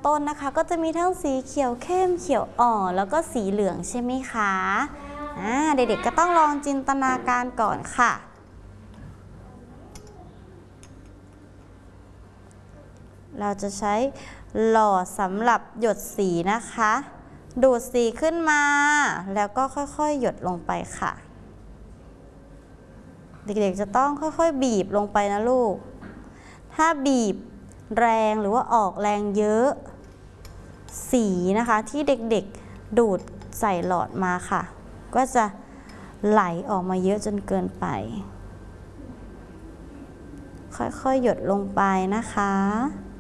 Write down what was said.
ต้นนะคะก็จะมีทั้งสีเขียวเข้มเขียวอ่อนแล้วก็สีเหลืองใช่ไหมคะเด็กๆก็ต้องลองจินตนาการก่อนค่ะเราจะใช้หลอดสำหรับหยดสีนะคะดูดสีขึ้นมาแล้วก็ค่อยๆหยดลงไปค่ะเด็กๆจะต้องค่อยๆบีบลงไปนะลูกถ้าบีบแรงหรือว่าออกแรงเยอะสีนะคะที่เด็กๆดูดใส่หลอดมาค่ะก็จะไหลออกมาเยอะจนเกินไปค่อยๆหยดลงไปนะคะ